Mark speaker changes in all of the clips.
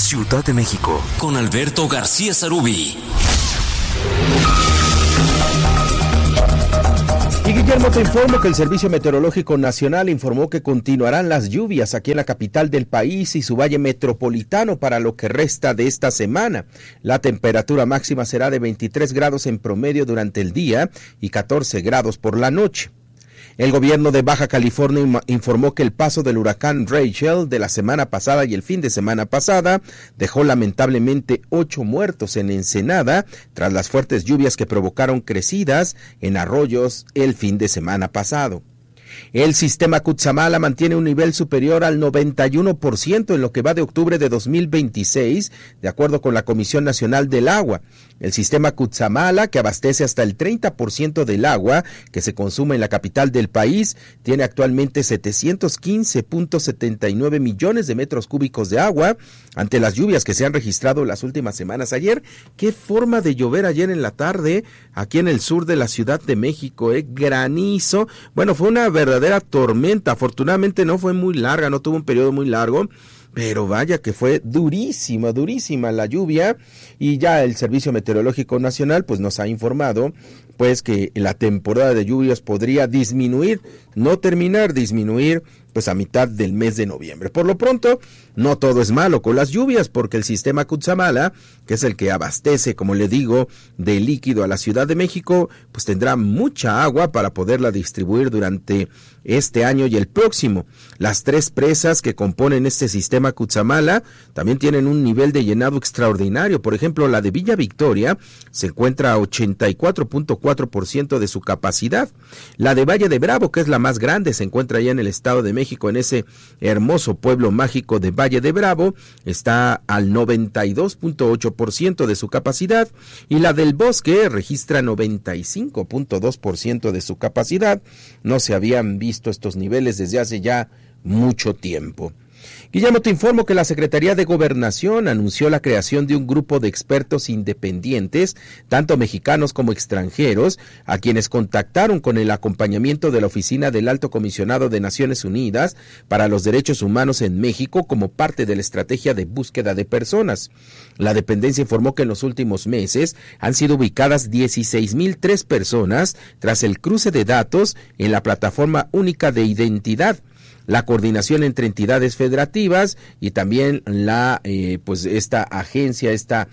Speaker 1: Ciudad de México, con Alberto García Sarubí.
Speaker 2: Y Guillermo, te informo que el Servicio Meteorológico Nacional informó que continuarán las lluvias aquí en la capital del país y su valle metropolitano para lo que resta de esta semana. La temperatura máxima será de 23 grados en promedio durante el día y 14 grados por la noche. El gobierno de Baja California informó que el paso del huracán Rachel de la semana pasada y el fin de semana pasada dejó lamentablemente 8 muertos en Ensenada tras las fuertes lluvias que provocaron crecidas en arroyos el fin de semana pasado. El sistema Cutzamala mantiene un nivel superior al 91% en lo que va de octubre de 2026, de acuerdo con la Comisión Nacional del Agua. El sistema Cutzamala, que abastece hasta el 30% del agua que se consume en la capital del país, tiene actualmente 715.79 millones de metros cúbicos de agua ante las lluvias que se han registrado las últimas semanas. Ayer, qué forma de llover ayer en la tarde aquí en el sur de la Ciudad de México, granizo. Bueno, fue una verdadera tormenta. Afortunadamente no fue muy larga, no tuvo un periodo muy largo, pero vaya que fue durísima la lluvia, y ya el Servicio Meteorológico Nacional pues nos ha informado pues que la temporada de lluvias podría disminuir, no terminar, disminuir pues a mitad del mes de noviembre. Por lo pronto, no todo es malo con las lluvias, porque el sistema Cutzamala, que es el que abastece, como le digo, de líquido a la Ciudad de México, pues tendrá mucha agua para poderla distribuir durante este año y el próximo. Las 3 presas que componen este sistema Cutzamala también tienen un nivel de llenado extraordinario. Por ejemplo, la de Villa Victoria se encuentra a 84.4% de su capacidad. La de Valle de Bravo, que es la más grande, se encuentra allá en el Estado de México, en ese hermoso pueblo mágico de Valle de Bravo, está al 92.8% de su capacidad, y la del Bosque registra 95.2% de su capacidad. No se habían visto estos niveles desde hace ya mucho tiempo. Guillermo, te informo que la Secretaría de Gobernación anunció la creación de un grupo de expertos independientes, tanto mexicanos como extranjeros, a quienes contactaron con el acompañamiento de la Oficina del Alto Comisionado de Naciones Unidas para los Derechos Humanos en México como parte de la estrategia de búsqueda de personas. La dependencia informó que en los últimos meses han sido ubicadas 16,003 personas tras el cruce de datos en la plataforma única de identidad, la coordinación entre entidades federativas y también esta agencia, esta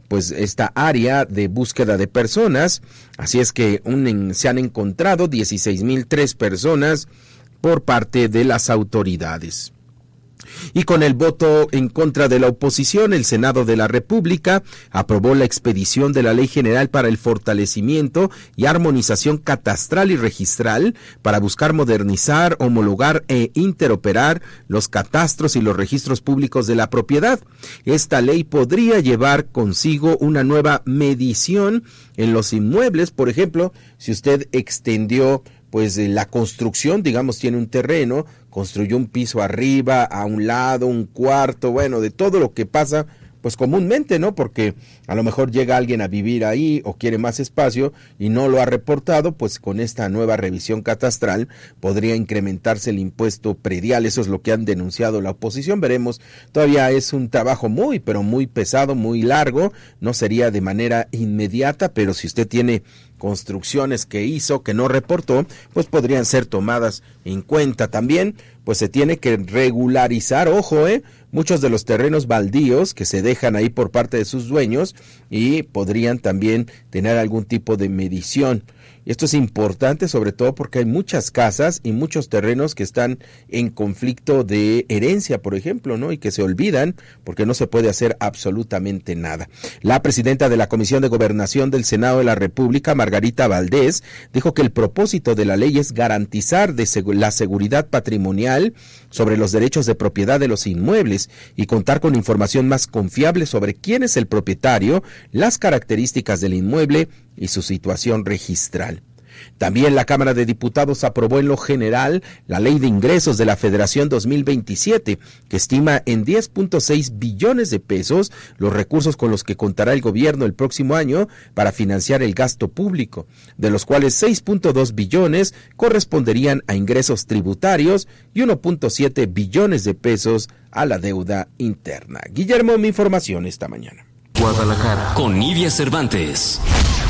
Speaker 2: área de búsqueda de personas. Así es que se han encontrado 16,003 personas por parte de las autoridades. Y con el voto en contra de la oposición, el Senado de la República aprobó la expedición de la Ley General para el fortalecimiento y armonización catastral y registral para buscar modernizar, homologar e interoperar los catastros y los registros públicos de la propiedad. Esta ley podría llevar consigo una nueva medición en los inmuebles. Por ejemplo, si usted extendió la construcción, digamos, tiene un terreno, construyó un piso arriba, a un lado, un cuarto, bueno, de todo lo que pasa, pues comúnmente, ¿no? Porque a lo mejor llega alguien a vivir ahí o quiere más espacio y no lo ha reportado, pues con esta nueva revisión catastral podría incrementarse el impuesto predial. Eso es lo que han denunciado la oposición. Veremos, todavía es un trabajo muy, pero muy pesado, muy largo, no sería de manera inmediata, pero si usted tiene construcciones que hizo, que no reportó, pues podrían ser tomadas en cuenta. También, pues se tiene que regularizar, muchos de los terrenos baldíos que se dejan ahí por parte de sus dueños, y podrían también tener algún tipo de medición. Esto es importante, sobre todo porque hay muchas casas y muchos terrenos que están en conflicto de herencia, por ejemplo, ¿no? Y que se olvidan porque no se puede hacer absolutamente nada. La presidenta de la Comisión de Gobernación del Senado de la República, Margarita Valdés, dijo que el propósito de la ley es garantizar la seguridad patrimonial sobre los derechos de propiedad de los inmuebles y contar con información más confiable sobre quién es el propietario, las características del inmueble y su situación registral. También la Cámara de Diputados aprobó en lo general la Ley de Ingresos de la Federación 2027, que estima en 10.6 billones de pesos los recursos con los que contará el gobierno el próximo año para financiar el gasto público, de los cuales 6.2 billones corresponderían a ingresos tributarios y 1.7 billones de pesos a la deuda interna. Guillermo, mi información esta mañana.
Speaker 1: Guadalajara, con Nidia Cervantes.